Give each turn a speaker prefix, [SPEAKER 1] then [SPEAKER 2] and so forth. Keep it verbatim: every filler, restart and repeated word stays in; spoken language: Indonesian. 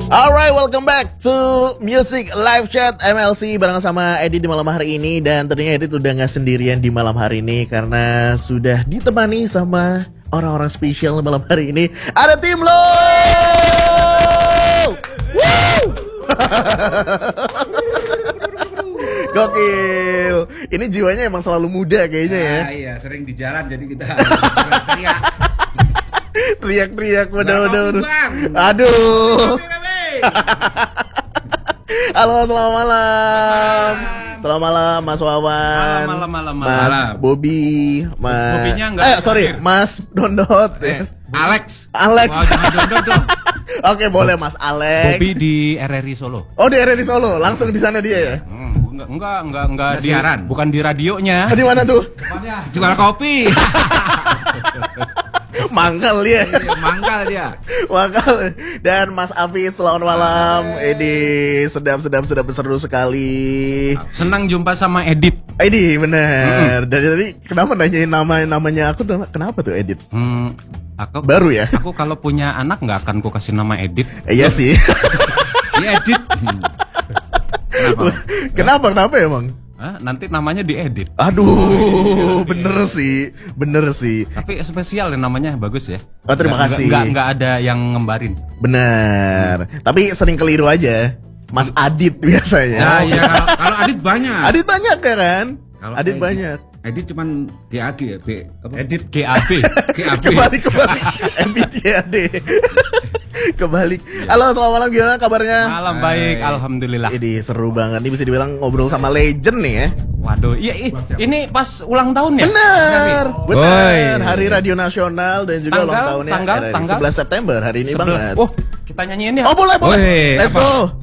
[SPEAKER 1] Alright, welcome back to Music Live Chat M L C bareng sama Edit di malam hari ini. Dan tentunya Edit udah gak sendirian di malam hari ini karena sudah ditemani sama orang-orang spesial malam hari ini. Ada tim lo. Woo! Gokil. Ini jiwanya emang selalu muda kayaknya ya.
[SPEAKER 2] Nah, iya, sering di jalan jadi kita teriak.
[SPEAKER 1] Teriak-teriak udah-udah. Aduh. Halo, selamat malam. Selamat malam Mas Wawan.
[SPEAKER 2] Malam, malam, malam,
[SPEAKER 1] Mas
[SPEAKER 2] malam.
[SPEAKER 1] Bobby, Mas.
[SPEAKER 2] Bobbynya enggak.
[SPEAKER 1] Eh, sorry, Mas Dondot.
[SPEAKER 2] Eh, Alex.
[SPEAKER 1] Alex.
[SPEAKER 2] Wah, jangan Dondot dong.
[SPEAKER 1] Oke, boleh Mas Alex.
[SPEAKER 3] Bobby di R R I Solo.
[SPEAKER 1] Oh, di R R I Solo. Langsung di sana dia ya?
[SPEAKER 3] Hmm, enggak, enggak, enggak, enggak
[SPEAKER 2] Nggak
[SPEAKER 3] di,
[SPEAKER 2] siaran.
[SPEAKER 3] bukan di radionya.
[SPEAKER 1] Oh, di mana tuh?
[SPEAKER 2] Jual kopi.
[SPEAKER 1] Mangkal dia.
[SPEAKER 2] Iya, mangkal dia.
[SPEAKER 1] Mangkal. Dan Mas Afis, selamat malam. Edi, sedap, sedap, sedap, seru sekali.
[SPEAKER 3] Senang jumpa sama Edit.
[SPEAKER 1] Edi, bener. Dari tadi kenapa nanyain nama namanya aku? Kenapa tuh Edit?
[SPEAKER 3] Hmm, aku
[SPEAKER 1] Baru ya?
[SPEAKER 3] Aku kalau punya anak nggak akan ku kasih nama Edit.
[SPEAKER 1] Eh, iya sih.
[SPEAKER 2] Dia edit. Kenapa?
[SPEAKER 1] Kenapa? Kenapa emang?
[SPEAKER 3] Hah? Nanti namanya diedit.
[SPEAKER 1] Aduh, bener sih, bener sih.
[SPEAKER 3] Tapi spesial ya, namanya bagus ya.
[SPEAKER 1] Oh, terima
[SPEAKER 3] Nggak-
[SPEAKER 1] kasih.
[SPEAKER 3] Nggak, nggak ada yang ngembarin.
[SPEAKER 1] Bener. Tapi sering keliru aja. Mas Adit biasanya.
[SPEAKER 2] Ya, iya, kalau, kalau Adit banyak.
[SPEAKER 1] Adit banyak ya kan?
[SPEAKER 2] Kalau
[SPEAKER 1] Adit
[SPEAKER 2] Edit-
[SPEAKER 1] banyak.
[SPEAKER 2] Edit cuman G A G ya, B. Apa?
[SPEAKER 3] Edit G A B.
[SPEAKER 2] G A B.
[SPEAKER 1] Kembali kembali M B T A D. Kembali. Halo, selamat malam, gimana kabarnya?
[SPEAKER 3] Malam baik,
[SPEAKER 2] Hai.
[SPEAKER 3] alhamdulillah.
[SPEAKER 1] Ini seru banget. Ini bisa dibilang ngobrol sama legend nih ya.
[SPEAKER 3] Waduh, iya, i- ini pas ulang tahun ya.
[SPEAKER 1] Bener,
[SPEAKER 2] Oi.
[SPEAKER 1] bener. Hari Radio Nasional dan juga
[SPEAKER 3] Tanggal,
[SPEAKER 1] ulang tahunnya
[SPEAKER 3] tanggal,
[SPEAKER 1] R R I.
[SPEAKER 3] tanggal.
[SPEAKER 1] sebelas September hari ini
[SPEAKER 3] sebelas.
[SPEAKER 1] banget.
[SPEAKER 3] Oh, kita nyanyiin ya.
[SPEAKER 1] Oh boleh boleh.
[SPEAKER 2] Woi,
[SPEAKER 1] Let's
[SPEAKER 2] apa?
[SPEAKER 1] go.